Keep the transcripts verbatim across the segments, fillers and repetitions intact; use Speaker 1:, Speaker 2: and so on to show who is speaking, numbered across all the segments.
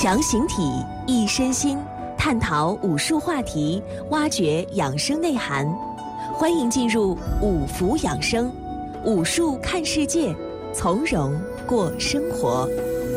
Speaker 1: 强形体，益身心，探讨武术话题，挖掘养生内涵。欢迎进入五福养生，武术看世界，从容过生活。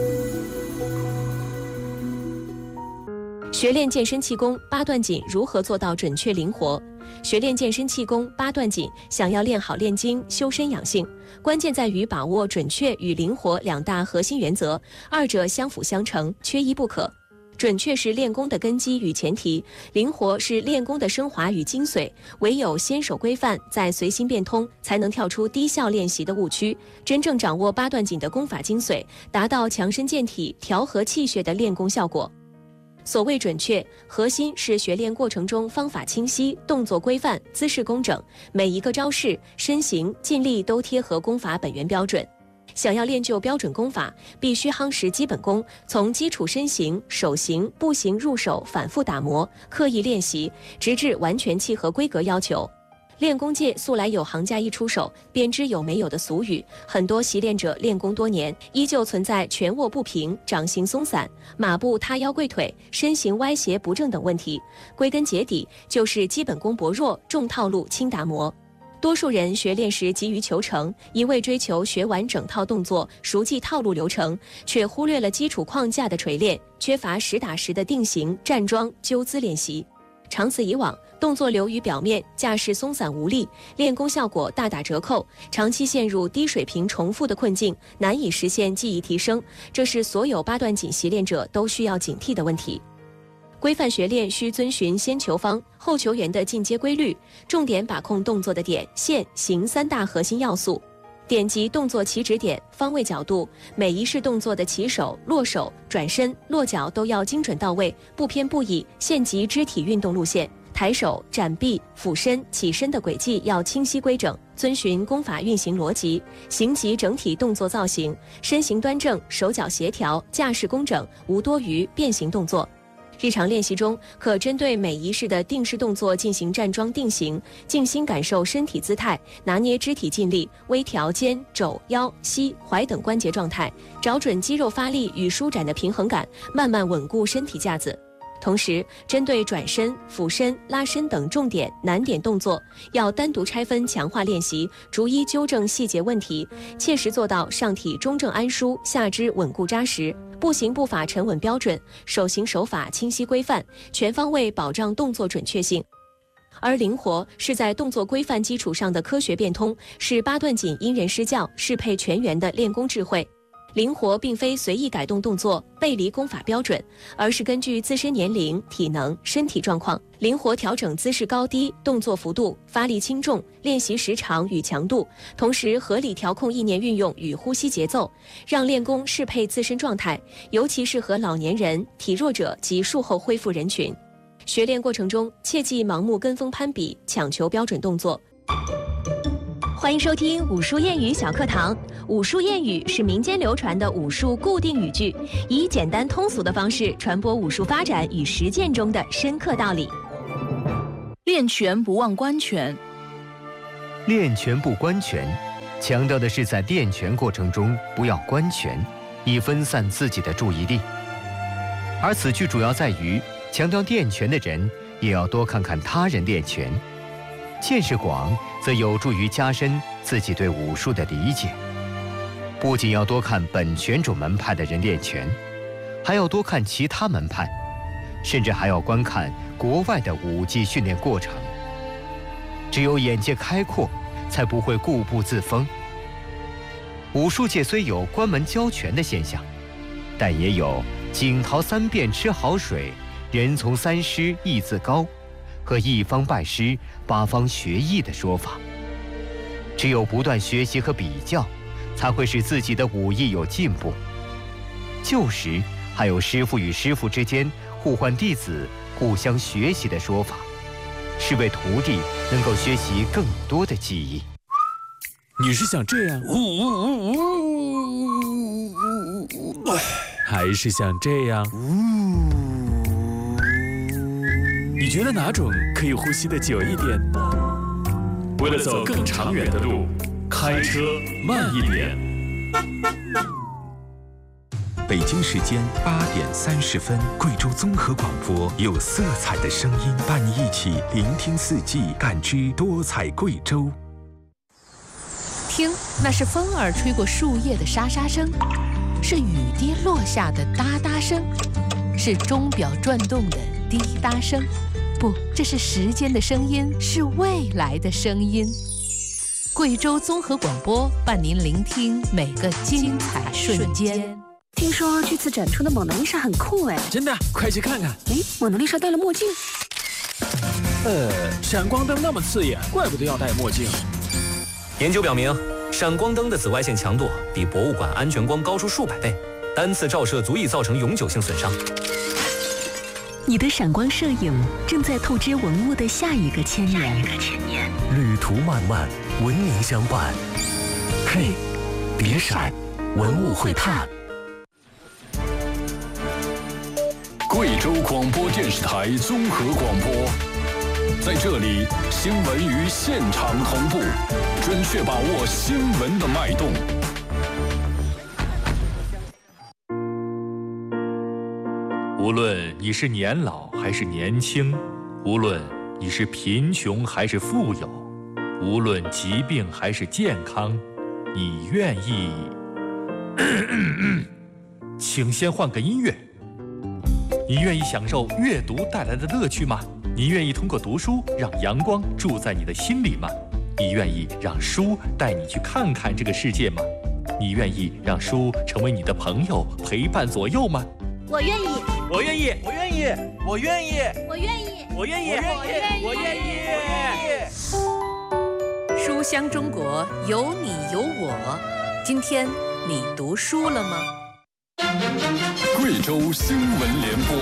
Speaker 1: 学练健身气功八段锦如何做到准确灵活？学练健身气功八段锦，想要练好练精、修身养性，关键在于把握准确与灵活两大核心原则，二者相辅相成，缺一不可。准确是练功的根基与前提，灵活是练功的升华与精髓。唯有先守规范，再随心变通，才能跳出低效练习的误区，真正掌握八段锦的功法精髓，达到强身健体、调和气血的练功效果。所谓准确，核心是学练过程中方法清晰，动作规范，姿势工整，每一个招式、身形、劲力都贴合功法本源标准。想要练就标准功法，必须夯实基本功，从基础身形、手型、步行入手，反复打磨，刻意练习，直至完全契合规格要求。练功界素来有行家一出手便知有没有的俗语，很多习练者练功多年，依旧存在拳握不平、掌形松散、马步塌腰跪腿、身形歪斜不正等问题。归根结底，就是基本功薄弱，重套路轻打磨。多数人学练时急于求成，一味追求学完整套动作，熟记套路流程，却忽略了基础框架的锤炼，缺乏实打实的定型、站桩、纠姿练习。长此以往，动作流于表面，架势松散无力，练功效果大打折扣，长期陷入低水平重复的困境，难以实现技艺提升，这是所有八段锦习练者都需要警惕的问题。规范学练需遵循先求方后求圆的进阶规律，重点把控动作的点、线、形三大核心要素。点及动作起止点、方位角度，每一式动作的起手、落手、转身、落脚都要精准到位，不偏不倚，线及肢体运动路线。抬手、展臂、俯身、起身的轨迹要清晰规整，遵循功法运行逻辑，形及整体动作造型，身形端正，手脚协调，架势工整，无多余变形动作。日常练习中，可针对每一式的定式动作进行站桩定型，静心感受身体姿态，拿捏肢体劲力，微调肩、肘、腰、膝、踝等关节状态，找准肌肉发力与舒展的平衡感，慢慢稳固身体架子。同时，针对转身、俯身、拉伸等重点难点动作，要单独拆分强化练习，逐一纠正细节问题，切实做到上体中正安舒，下肢稳固扎实，步行步法沉稳标准，手型手法清晰规范，全方位保障动作准确性。而灵活是在动作规范基础上的科学变通，是八段锦因人施教、适配全员的练功智慧。灵活并非随意改动动作、背离功法标准，而是根据自身年龄、体能、身体状况，灵活调整姿势高低、动作幅度、发力轻重、练习时长与强度，同时合理调控意念运用与呼吸节奏，让练功适配自身状态，尤其适合老年人、体弱者及术后恢复人群。学练过程中，切忌盲目跟风攀比，强求标准动作。欢迎收听武术谚语小课堂。武术谚语是民间流传的武术固定语句，以简单通俗的方式传播武术发展与实践中的深刻道理。
Speaker 2: 练拳不忘关拳。
Speaker 3: 练拳不关拳，强调的是在练拳过程中不要关拳，以分散自己的注意力。而此句主要在于强调练拳的人也要多看看他人练拳，见识广则有助于加深自己对武术的理解。不仅要多看本拳种门派的人练拳，还要多看其他门派，甚至还要观看国外的武技训练过程。只有眼界开阔，才不会固步自封。武术界虽有关门教拳的现象，但也有井淘三遍吃好水，人从三师艺自高，和一方拜师，八方学艺的说法。只有不断学习和比较，才会使自己的武艺有进步。旧时还有师傅与师傅之间互换弟子、互相学习的说法，是为徒弟能够学习更多的技艺。
Speaker 4: 你是想这样，还是想这样？你觉得哪种可以呼吸得久一点？为了走更长远的路，开车慢一点。
Speaker 5: 北京时间八点三十分，贵州综合广播有色彩的声音，伴你一起聆听四季，感知多彩贵州。
Speaker 2: 听，那是风儿吹过树叶的沙沙声，是雨滴落下的哒哒声，是钟表转动的滴答声。不，这是时间的声音，是未来的声音。贵州综合广播伴您聆听每个精彩瞬间。
Speaker 6: 听说这次展出的蒙娜丽莎很酷哎！
Speaker 4: 真的，快去看看。
Speaker 6: 哎，蒙娜丽莎戴了墨镜。
Speaker 4: 呃，闪光灯那么刺眼，怪不得要戴墨镜。
Speaker 7: 研究表明，闪光灯的紫外线强度比博物馆安全光高出数百倍，单次照射足以造成永久性损伤。
Speaker 8: 你的闪光摄影正在透支文物的下一个千年。
Speaker 9: 旅途漫漫，文明相伴。嘿，别闪，文物会探。
Speaker 10: 贵州广播电视台综合广播，在这里，新闻与现场同步，准确把握新闻的脉动。
Speaker 11: 无论你是年老还是年轻，无论你是贫穷还是富有，无论疾病还是健康，你愿意？请先换个音乐。你愿意享受阅读带来的乐趣吗？你愿意通过读书让阳光住在你的心里吗？你愿意让书带你去看看这个世界吗？你愿意让书成为你的朋友，陪伴左右吗？
Speaker 12: 我愿意，
Speaker 4: 我愿意，我愿意，我愿意，
Speaker 12: 我愿意，
Speaker 4: 我愿意，我愿意。
Speaker 2: 书香中国，有你有我。今天你读书了吗？
Speaker 10: 贵州新闻联播。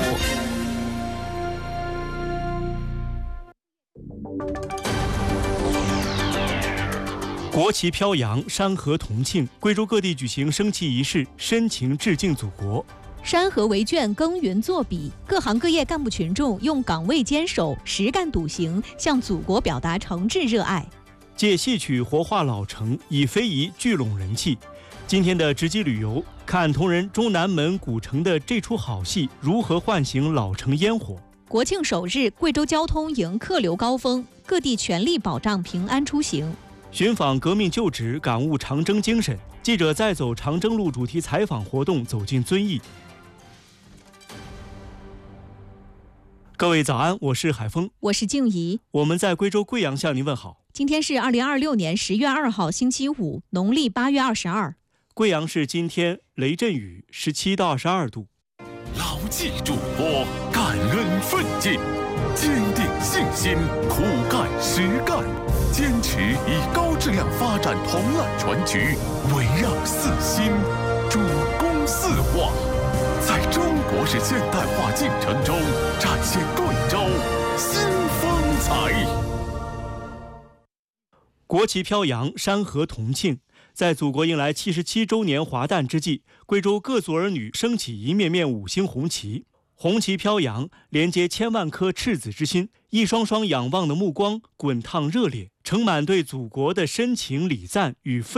Speaker 13: 国旗飘扬，山河同庆，贵州各地举行升旗仪式，深情致敬祖国。
Speaker 14: 山河为卷，耕耘作笔，各行各业干部群众用岗位坚守、实干笃行，向祖国表达诚挚热爱。
Speaker 13: 借戏曲活化老城，以非遗聚拢人气。今天的直击旅游，看铜仁中南门古城的这出好戏如何唤醒老城烟火。
Speaker 14: 国庆首日，贵州交通迎客流高峰，各地全力保障平安出行。
Speaker 13: 寻访革命旧址，感悟长征精神。记者在走长征路主题采访活动走进遵义。各位早安，我是海峰，
Speaker 14: 我是静怡，
Speaker 13: 我们在贵州贵阳向您问好。
Speaker 14: 今天是二零二六年十月二号星期五，农历八月二十二。
Speaker 13: 贵阳市今天雷阵雨，十七到二十二度。
Speaker 9: 牢记嘱托，感恩奋进，坚定信心，苦干实干，坚持以高质量发展同揽全局，围绕四新，主攻四化，在中国式现代化进程中展现贵州新风采。
Speaker 13: 国旗飘扬，山河同庆。在祖国迎来七十七周年华诞之际，贵州各族儿女升起一面面五星红旗，红旗飘扬，连接千万颗赤子之心，一双双仰望的目光滚烫热烈，盛满对祖国的深情礼赞与奋